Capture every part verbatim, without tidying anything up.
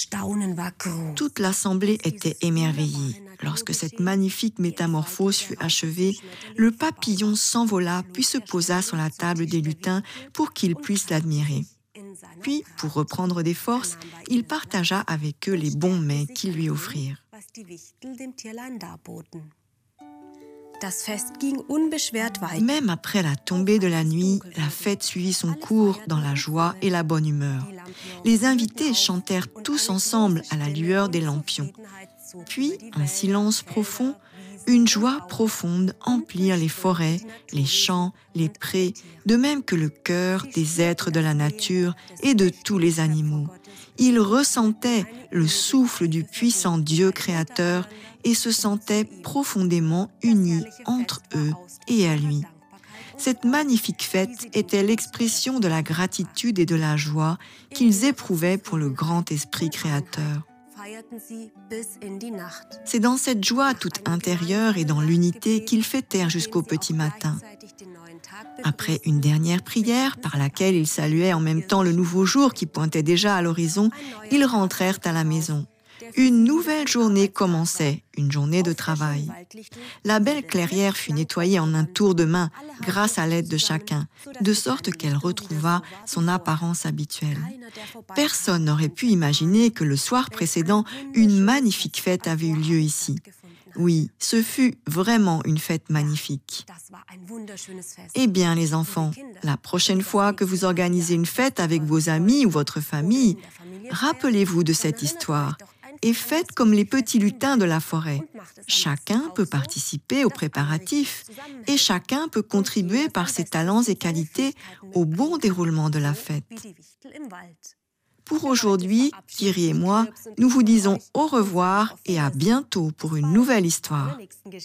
Toute l'assemblée était émerveillée. Lorsque cette magnifique métamorphose fut achevée, le papillon s'envola puis se posa sur la table des lutins pour qu'ils puissent l'admirer. Puis, pour reprendre des forces, il partagea avec eux les bons mets qu'ils lui offrirent. Même après la tombée de la nuit, la fête suivit son cours dans la joie et la bonne humeur. Les invités chantèrent tous ensemble à la lueur des lampions. Puis, un silence profond, une joie profonde emplit les forêts, les champs, les prés, de même que le cœur des êtres de la nature et de tous les animaux. Ils ressentaient le souffle du puissant Dieu créateur et se sentaient profondément unis entre eux et à lui. Cette magnifique fête était l'expression de la gratitude et de la joie qu'ils éprouvaient pour le grand esprit créateur. C'est dans cette joie toute intérieure et dans l'unité qu'ils fêtèrent jusqu'au petit matin. Après une dernière prière, par laquelle ils saluaient en même temps le nouveau jour qui pointait déjà à l'horizon, ils rentrèrent à la maison. Une nouvelle journée commençait, une journée de travail. La belle clairière fut nettoyée en un tour de main, grâce à l'aide de chacun, de sorte qu'elle retrouva son apparence habituelle. Personne n'aurait pu imaginer que le soir précédent, une magnifique fête avait eu lieu ici. Oui, ce fut vraiment une fête magnifique. Eh bien, les enfants, la prochaine fois que vous organisez une fête avec vos amis ou votre famille, rappelez-vous de cette histoire et faites comme les petits lutins de la forêt. Chacun peut participer aux préparatifs et chacun peut contribuer par ses talents et qualités au bon déroulement de la fête. Pour aujourd'hui, Kiri et moi, nous vous disons au revoir et à bientôt pour une nouvelle histoire.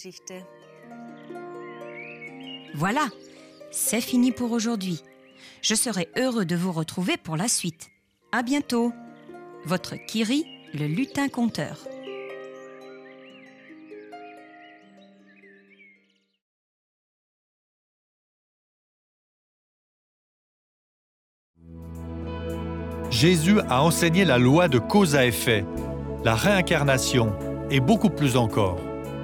Voilà, c'est fini pour aujourd'hui. Je serai heureux de vous retrouver pour la suite. À bientôt. Votre Kiri, le lutin conteur. Jésus a enseigné la loi de cause à effet, la réincarnation et beaucoup plus encore.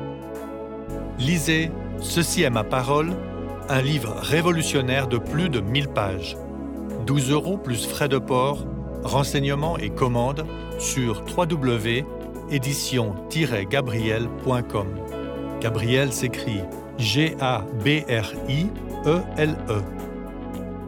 Lisez « Ceci est ma parole », un livre révolutionnaire de plus de mille pages. douze euros plus frais de port, renseignements et commandes sur w w w point édition tiret gabriel point com. Gabriel s'écrit G A B R I E L E.